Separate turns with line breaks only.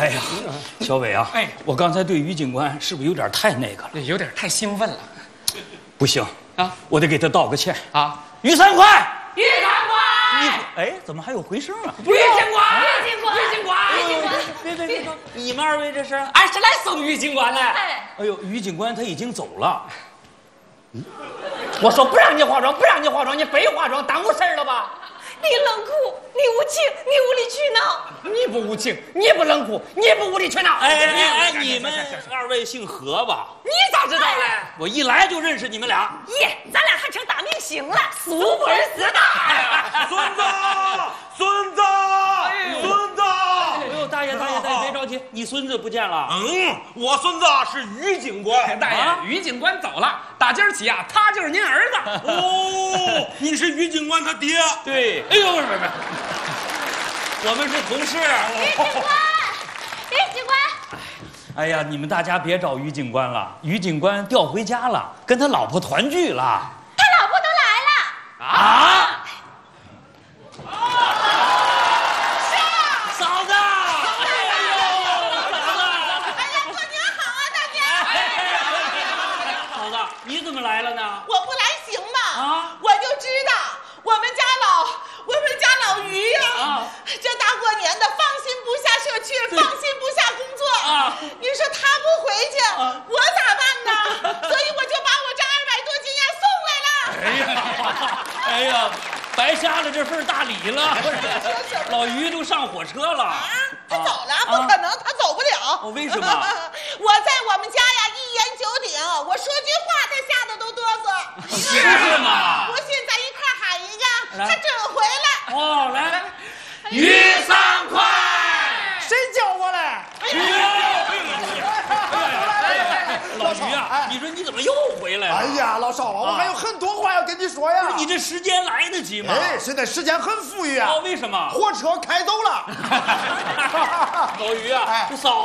呀，小伟啊，
哎，
我刚才对于警官是不是有点太那个了？
有点太兴奋了
不行
啊！
我得给他道个歉
啊！
于三快，
于长官，
哎，怎么还有回声啊？
于警官，
于警官，
于警官，
于警官，
别，你们二位这是？
俺是来送于警官的。
哎，
哎呦，于警官他已经走了。
我说不让你化妆，不让你化妆，你非化妆，耽误事儿了吧？
你冷酷，你无情，你无理取闹。
你不无情，你不冷酷，你不无理取闹。
哎，你们二位姓何吧？
你咋知道嘞？
我一来就认识你们俩。
耶，咱俩还成大明星了
，Superstar！
孙子，孙子，孙子！
哎呦，大爷，别着急，你孙子不见了。
我孙子是于警官。
大爷，于警官走了，打今儿起啊，他就是您儿子。
哦，你是于警官他爹。
对，哎呦，不是，我们是同事。
于警官，于警官，
哎呀，你们大家别找于警官了，于警官调回家了，跟他老婆团聚了。
他老婆都来了。
啊！嫂子！哎呦，嫂子！
哎呀，过年好啊，大家！
嫂子，你怎么来了呢？
我不来行吗？
啊
我就知道我们家老于呀，这大过年的放心不下社区，放心不下工作
啊。
你说他不回去，我咋办呢？所以我就把我这200多斤呀送来了。
哎呀，白瞎了这份大礼了。老于都上火车了。
他走了，不可能，他走不了。
为什么？
我在我们家呀一言九鼎，我说句话他吓得都嘚瑟。
是吗？
我现在一块喊一个，他准回来。
哦，来，
于三快，
谁叫我来？
老于啊，你说你怎么又回来了？
哎呀，老邵啊，我还有很多话要跟你说呀。
你这时间来得及吗？
哎，现在时间很富裕啊。
哦，为什么？
火车开走了。
老于啊，
哎
这嫂